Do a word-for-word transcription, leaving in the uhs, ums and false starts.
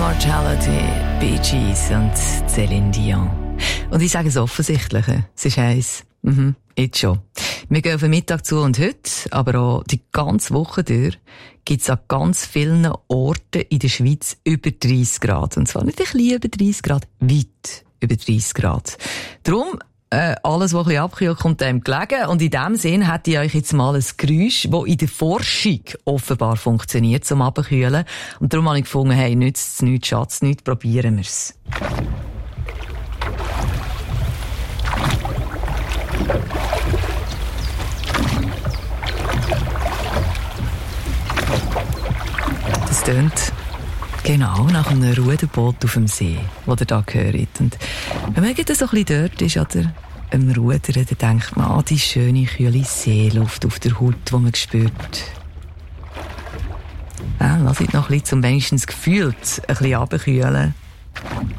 Immortality, Bee Gees und Céline Dion. Und ich sage es offensichtlich, es ist eins. Mhm, jetzt schon. Wir gehen auf den Mittag zu und heute, aber auch die ganze Woche durch, gibt es an ganz vielen Orten in der Schweiz über dreissig Grad. Und zwar nicht ein bisschen über dreissig Grad, weit über dreissig Grad. Darum, äh, alles, was ein bisschen abkühlt, kommt dem gelegen. Und in dem Sinn hätte ich euch jetzt mal ein Geräusch, das in der Forschung offenbar funktioniert, zum Abkühlen. Und darum habe ich gefunden, hey, nützt es nichts, Schatz, nichts, probieren wir es. Das tönt genau nach einem Ruderboot auf dem See, das ihr da hört. Und wenn man so ein bisschen dort ist, oder am Rudern, dann denkt man an die schöne, kühle Seeluft auf der Haut, die man spürt. Ja, lasst noch ein bisschen zum wenigstens gefühlt ein bisschen runterkühlen.